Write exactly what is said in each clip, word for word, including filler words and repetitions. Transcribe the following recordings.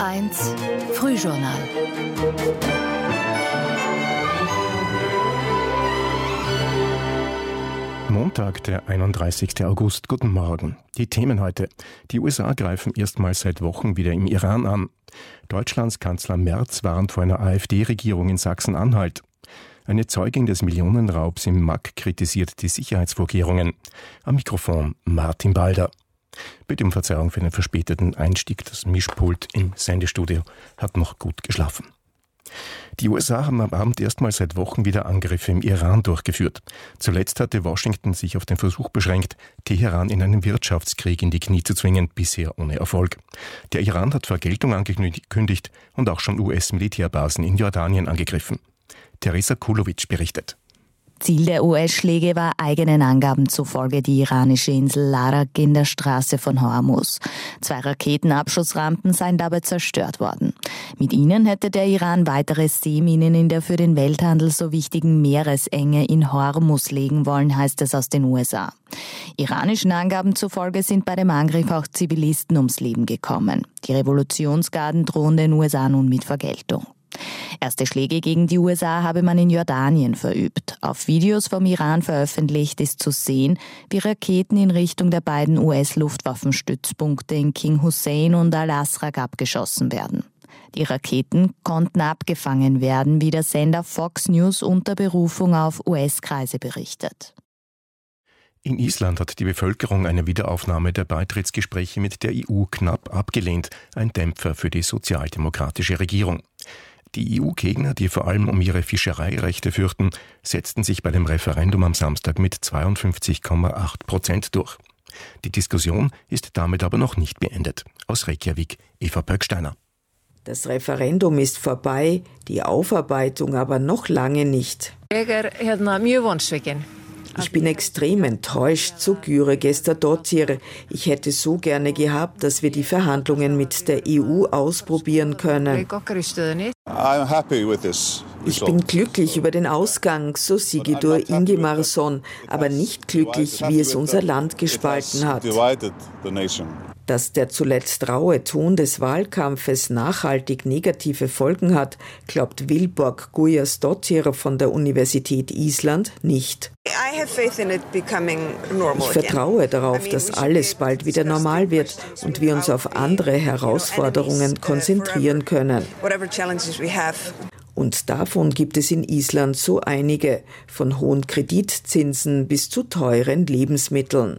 eins Frühjournal. Montag, der einunddreißigster August. Guten Morgen. Die Themen heute. Die U S A greifen erstmals seit Wochen wieder im Iran an. Deutschlands Kanzler Merz warnt vor einer AfD-Regierung in Sachsen-Anhalt. Eine Zeugin des Millionenraubs im M A C kritisiert die Sicherheitsvorkehrungen. Am Mikrofon Martin Balder. Bitte um Verzeihung für den verspäteten Einstieg. Das Mischpult im Sendestudio hat noch gut geschlafen. Die U S A haben am Abend erstmals seit Wochen wieder Angriffe im Iran durchgeführt. Zuletzt hatte Washington sich auf den Versuch beschränkt, Teheran in einen Wirtschaftskrieg in die Knie zu zwingen, bisher ohne Erfolg. Der Iran hat Vergeltung angekündigt und auch schon U S-Militärbasen in Jordanien angegriffen. Teresa Kulovic berichtet. Ziel der U S-Schläge war eigenen Angaben zufolge die iranische Insel Larak in der Straße von Hormuz. Zwei Raketenabschussrampen seien dabei zerstört worden. Mit ihnen hätte der Iran weitere Seeminen in der für den Welthandel so wichtigen Meeresenge in Hormuz legen wollen, heißt es aus den U S A. Iranischen Angaben zufolge sind bei dem Angriff auch Zivilisten ums Leben gekommen. Die Revolutionsgarden drohen den U S A nun mit Vergeltung. Erste Schläge gegen die U S A habe man in Jordanien verübt. Auf Videos vom Iran veröffentlicht ist zu sehen, wie Raketen in Richtung der beiden U S-Luftwaffenstützpunkte in King Hussein und Al-Asraq abgeschossen werden. Die Raketen konnten abgefangen werden, wie der Sender Fox News unter Berufung auf U S-Kreise berichtet. In Island hat die Bevölkerung eine Wiederaufnahme der Beitrittsgespräche mit der E U knapp abgelehnt, ein Dämpfer für die sozialdemokratische Regierung. Die E U-Gegner, die vor allem um ihre Fischereirechte fürchten, setzten sich bei dem Referendum am Samstag mit zweiundfünfzig Komma acht Prozent durch. Die Diskussion ist damit aber noch nicht beendet. Aus Reykjavik, Eva Pöcksteiner. Das Referendum ist vorbei, die Aufarbeitung aber noch lange nicht. Ich bin extrem enttäuscht, so Gyre Gestadottir. Ich hätte so gerne gehabt, dass wir die Verhandlungen mit der E U ausprobieren können. Ich bin glücklich über den Ausgang, so Sigurður Ingimarsson, aber nicht glücklich, wie es unser Land gespalten hat. Dass der zuletzt raue Ton des Wahlkampfes nachhaltig negative Folgen hat, glaubt Vilborg Guðjónsdóttir von der Universität Island nicht. Ich vertraue darauf, dass alles bald wieder normal wird und wir uns auf andere Herausforderungen konzentrieren können. Und davon gibt es in Island so einige, von hohen Kreditzinsen bis zu teuren Lebensmitteln.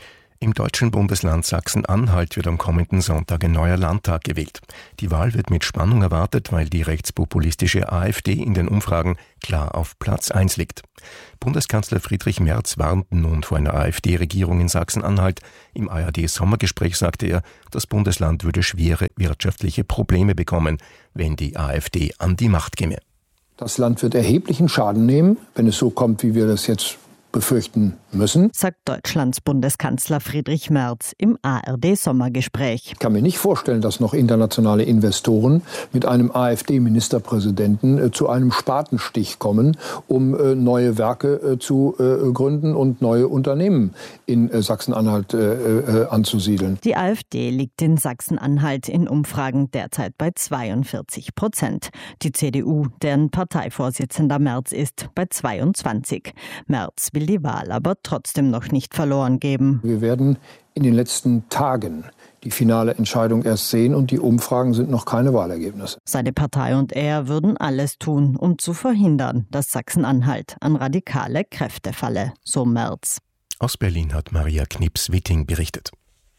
Im deutschen Bundesland Sachsen-Anhalt wird am kommenden Sonntag ein neuer Landtag gewählt. Die Wahl wird mit Spannung erwartet, weil die rechtspopulistische AfD in den Umfragen klar auf Platz eins liegt. Bundeskanzler Friedrich Merz warnt nun vor einer AfD-Regierung in Sachsen-Anhalt. Im A R D-Sommergespräch sagte er, das Bundesland würde schwere wirtschaftliche Probleme bekommen, wenn die AfD an die Macht käme. Das Land wird erheblichen Schaden nehmen, wenn es so kommt, wie wir das jetzt befürchten müssen, sagt Deutschlands Bundeskanzler Friedrich Merz im A R D-Sommergespräch. Ich kann mir nicht vorstellen, dass noch internationale Investoren mit einem AfD-Ministerpräsidenten äh, zu einem Spatenstich kommen, um äh, neue Werke äh, zu äh, gründen und neue Unternehmen in äh, Sachsen-Anhalt äh, äh, anzusiedeln. Die AfD liegt in Sachsen-Anhalt in Umfragen derzeit bei zweiundvierzig Prozent. Die C D U, deren Parteivorsitzender Merz ist, bei zweiundzwanzig. Merz will die Wahl aber trotzdem noch nicht verloren geben. Wir werden in den letzten Tagen die finale Entscheidung erst sehen und die Umfragen sind noch keine Wahlergebnisse. Seine Partei und er würden alles tun, um zu verhindern, dass Sachsen-Anhalt an radikale Kräfte falle, so Merz. Aus Berlin hat Maria Knips-Witting berichtet.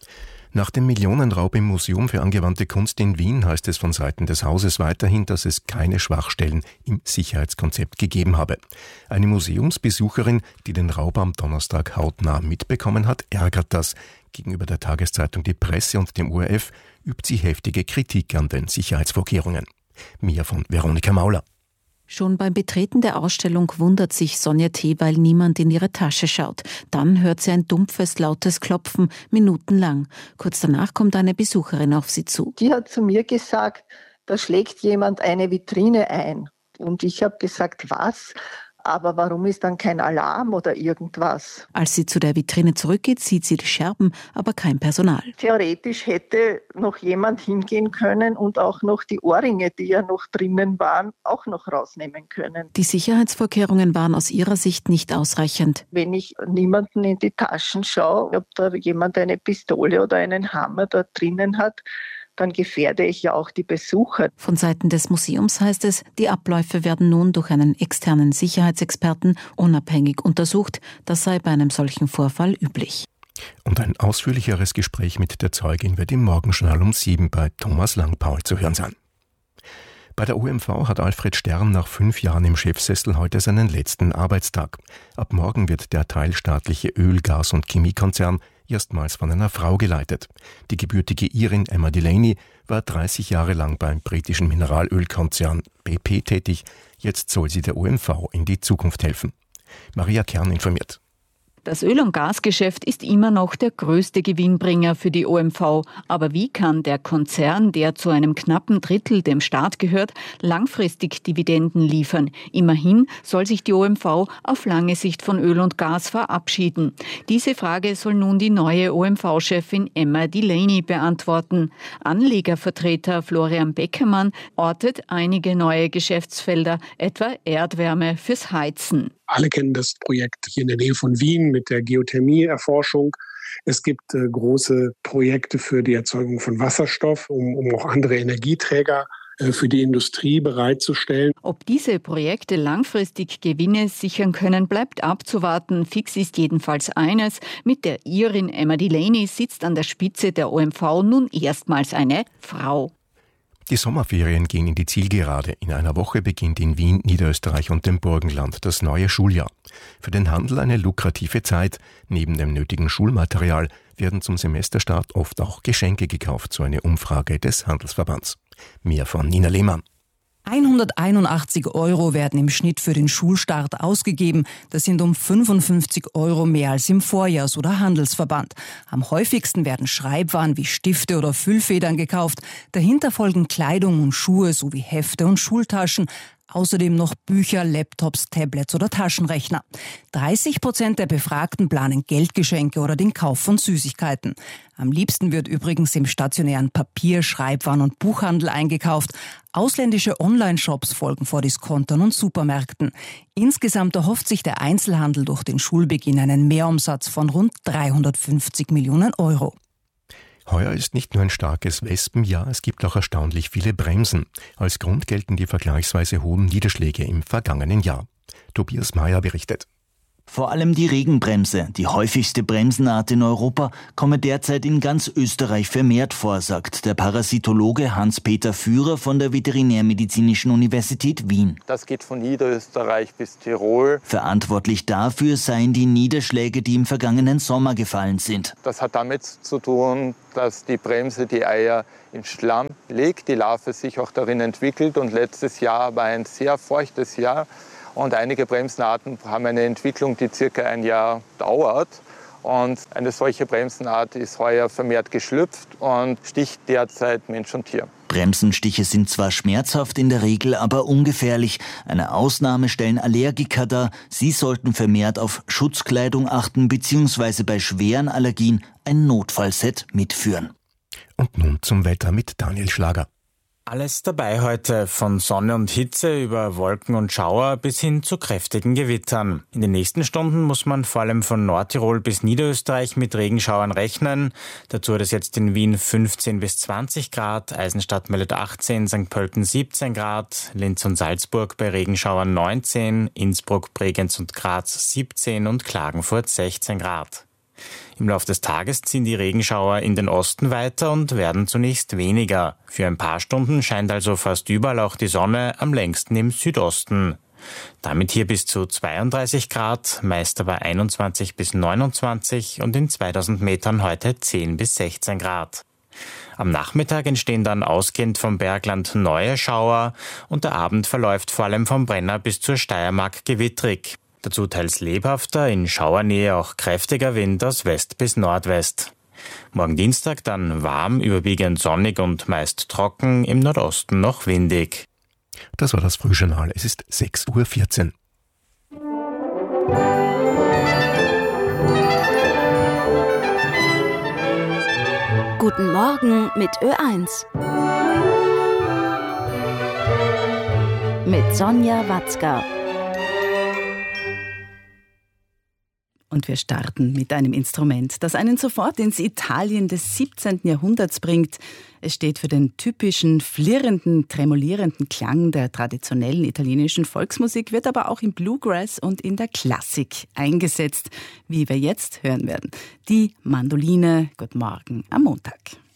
Nach dem Millionenraub im Museum für angewandte Kunst in Wien heißt es von Seiten des Hauses weiterhin, dass es keine Schwachstellen im Sicherheitskonzept gegeben habe. Eine Museumsbesucherin, die den Raub am Donnerstag hautnah mitbekommen hat, ärgert das. Gegenüber der Tageszeitung Die Presse und dem O R F übt sie heftige Kritik an den Sicherheitsvorkehrungen. Mehr von Veronika Mauler. Schon beim Betreten der Ausstellung wundert sich Sonja T., weil niemand in ihre Tasche schaut. Dann hört sie ein dumpfes, lautes Klopfen, minutenlang. Kurz danach kommt eine Besucherin auf sie zu. Die hat zu mir gesagt, da schlägt jemand eine Vitrine ein. Und ich habe gesagt, was? Aber warum ist dann kein Alarm oder irgendwas? Als sie zu der Vitrine zurückgeht, sieht sie die Scherben, aber kein Personal. Theoretisch hätte noch jemand hingehen können und auch noch die Ohrringe, die ja noch drinnen waren, auch noch rausnehmen können. Die Sicherheitsvorkehrungen waren aus ihrer Sicht nicht ausreichend. Wenn ich niemanden in die Taschen schaue, ob da jemand eine Pistole oder einen Hammer da drinnen hat, dann gefährde ich ja auch die Besucher. Von Seiten des Museums heißt es, die Abläufe werden nun durch einen externen Sicherheitsexperten unabhängig untersucht. Das sei bei einem solchen Vorfall üblich. Und ein ausführlicheres Gespräch mit der Zeugin wird im Morgenjournal um sieben bei Thomas Langpaul zu hören sein. Bei der O M V hat Alfred Stern nach fünf Jahren im Chefsessel heute seinen letzten Arbeitstag. Ab morgen wird der teilstaatliche Öl-, Gas- und Chemiekonzern erstmals von einer Frau geleitet. Die gebürtige Irin Emma Delaney war dreißig Jahre lang beim britischen Mineralölkonzern B P tätig. Jetzt soll sie der O M V in die Zukunft helfen. Maria Kern informiert. Das Öl- und Gasgeschäft ist immer noch der größte Gewinnbringer für die O M V. Aber wie kann der Konzern, der zu einem knappen Drittel dem Staat gehört, langfristig Dividenden liefern? Immerhin soll sich die O M V auf lange Sicht von Öl und Gas verabschieden. Diese Frage soll nun die neue O M V-Chefin Emma Delaney beantworten. Anlegervertreter Florian Beckermann ortet einige neue Geschäftsfelder, etwa Erdwärme fürs Heizen. Alle kennen das Projekt hier in der Nähe von Wien mit der Geothermie-Erforschung. Es gibt äh, große Projekte für die Erzeugung von Wasserstoff, um, um auch andere Energieträger äh, für die Industrie bereitzustellen. Ob diese Projekte langfristig Gewinne sichern können, bleibt abzuwarten. Fix ist jedenfalls eines: Mit der Irin Emma Delaney sitzt an der Spitze der O M V nun erstmals eine Frau. Die Sommerferien gehen in die Zielgerade. In einer Woche beginnt in Wien, Niederösterreich und dem Burgenland das neue Schuljahr. Für den Handel eine lukrative Zeit. Neben dem nötigen Schulmaterial werden zum Semesterstart oft auch Geschenke gekauft, so eine Umfrage des Handelsverbands. Mehr von Nina Lehmann. hunderteinundachtzig Euro werden im Schnitt für den Schulstart ausgegeben. Das sind um fünfundfünfzig Euro mehr als im Vorjahr, so der Handelsverband. Am häufigsten werden Schreibwaren wie Stifte oder Füllfedern gekauft. Dahinter folgen Kleidung und Schuhe sowie Hefte und Schultaschen. Außerdem noch Bücher, Laptops, Tablets oder Taschenrechner. dreißig Prozent der Befragten planen Geldgeschenke oder den Kauf von Süßigkeiten. Am liebsten wird übrigens im stationären Papier-, Schreibwaren- und Buchhandel eingekauft. Ausländische Online-Shops folgen vor Diskontern und Supermärkten. Insgesamt erhofft sich der Einzelhandel durch den Schulbeginn einen Mehrumsatz von rund dreihundertfünfzig Millionen Euro. Heuer ist nicht nur ein starkes Wespenjahr, es gibt auch erstaunlich viele Bremsen. Als Grund gelten die vergleichsweise hohen Niederschläge im vergangenen Jahr. Tobias Mayer berichtet. Vor allem die Regenbremse, die häufigste Bremsenart in Europa, komme derzeit in ganz Österreich vermehrt vor, sagt der Parasitologe Hans-Peter Führer von der Veterinärmedizinischen Universität Wien. Das geht von Niederösterreich bis Tirol. Verantwortlich dafür seien die Niederschläge, die im vergangenen Sommer gefallen sind. Das hat damit zu tun, dass die Bremse die Eier in Schlamm legt, die Larve sich auch darin entwickelt, und letztes Jahr war ein sehr feuchtes Jahr. Und einige Bremsenarten haben eine Entwicklung, die circa ein Jahr dauert. Und eine solche Bremsenart ist heuer vermehrt geschlüpft und sticht derzeit Mensch und Tier. Bremsenstiche sind zwar schmerzhaft, in der Regel aber ungefährlich. Eine Ausnahme stellen Allergiker dar. Sie sollten vermehrt auf Schutzkleidung achten bzw. bei schweren Allergien ein Notfallset mitführen. Und nun zum Wetter mit Daniel Schlager. Alles dabei heute, von Sonne und Hitze über Wolken und Schauer bis hin zu kräftigen Gewittern. In den nächsten Stunden muss man vor allem von Nordtirol bis Niederösterreich mit Regenschauern rechnen. Dazu hat es jetzt in Wien fünfzehn bis zwanzig Grad, Eisenstadt meldet achtzehn, Sankt Pölten siebzehn Grad, Linz und Salzburg bei Regenschauern neunzehn, Innsbruck, Bregenz und Graz siebzehn und Klagenfurt sechzehn Grad. Im Laufe des Tages ziehen die Regenschauer in den Osten weiter und werden zunächst weniger. Für ein paar Stunden scheint also fast überall auch die Sonne, am längsten im Südosten. Damit hier bis zu zweiunddreißig Grad, meist aber einundzwanzig bis neunundzwanzig und in zweitausend Metern heute zehn bis sechzehn Grad. Am Nachmittag entstehen dann ausgehend vom Bergland neue Schauer und der Abend verläuft vor allem vom Brenner bis zur Steiermark gewittrig. Dazu teils lebhafter, in Schauernähe auch kräftiger Wind aus West bis Nordwest. Morgen Dienstag dann warm, überwiegend sonnig und meist trocken, im Nordosten noch windig. Das war das Frühjournal. Es ist sechs Uhr vierzehn. Guten Morgen mit Ö eins. Mit Sonja Watzka. Und wir starten mit einem Instrument, das einen sofort ins Italien des siebzehnten Jahrhunderts bringt. Es steht für den typischen, flirrenden, tremolierenden Klang der traditionellen italienischen Volksmusik, wird aber auch im Bluegrass und in der Klassik eingesetzt, wie wir jetzt hören werden. Die Mandoline. Guten Morgen am Montag.